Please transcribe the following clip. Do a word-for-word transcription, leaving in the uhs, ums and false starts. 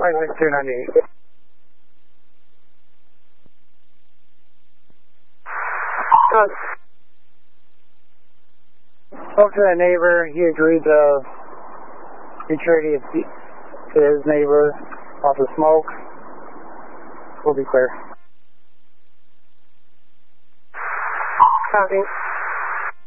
five six two ninety-eight. Uh, Spoke to that neighbor. He agreed to retreat to his neighbor off the smoke. We'll be clear. Copy.